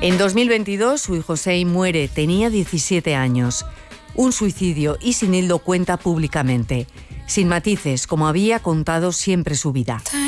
En 2022, Sui Josei muere, tenía 17 años. Un suicidio, y Sinil lo cuenta públicamente, sin matices, como había contado siempre su vida.